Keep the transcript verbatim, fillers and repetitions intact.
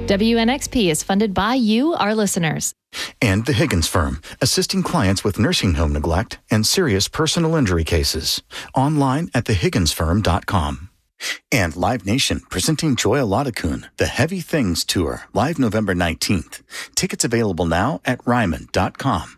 W N X P is funded by you, our listeners. And the Higgins Firm, assisting clients with nursing home neglect and serious personal injury cases. Online at the higgins firm dot com. And Live Nation, presenting Joy Aladakun, the Heavy Things Tour, live November nineteenth. Tickets available now at ryman dot com.